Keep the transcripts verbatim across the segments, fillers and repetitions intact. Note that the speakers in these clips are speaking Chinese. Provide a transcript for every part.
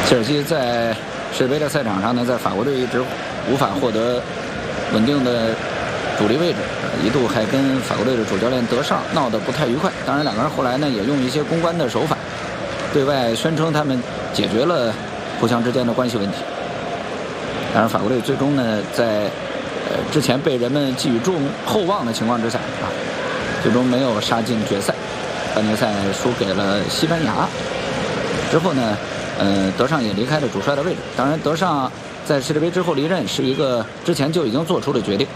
切尔西在世界杯的赛场上呢，在法国队一直无法获得稳定的主力位置，一度还跟法国队的主教练德尚闹得不太愉快。当然，两个人后来呢也用一些公关的手法，对外宣称他们解决了互相之间的关系问题。当然，法国队最终呢在呃之前被人们寄予重厚望的情况之下啊，最终没有杀进决赛，半决赛输给了西班牙。之后呢，呃，德尚也离开了主帅的位置。当然，德尚在世界杯之后离任是一个之前就已经做出的决定。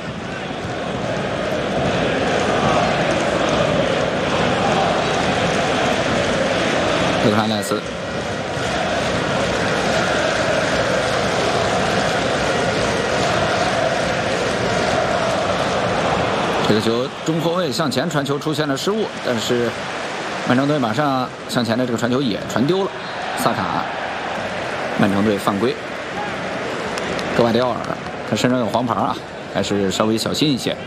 德克兰赖斯，这个球中后卫向前传球出现了失误，但是曼城队马上向前的这个传球也传丢了。萨卡，曼城队犯规。格瓦迪奥尔，他身上有黄牌啊，还是稍微小心一些。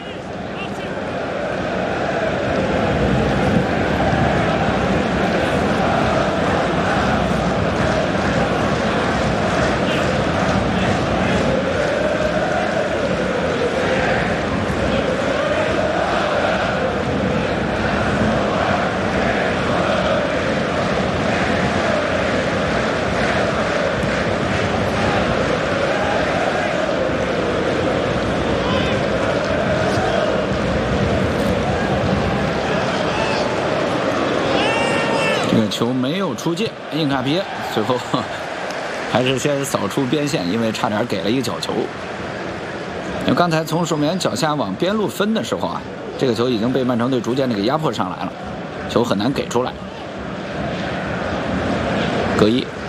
球没有出界，印卡皮耶最后还是先扫出边线，因为差点给了一个角球。因为刚才从守门员脚下往边路分的时候啊，这个球已经被曼城队逐渐的给压迫上来了，球很难给出来。格伊。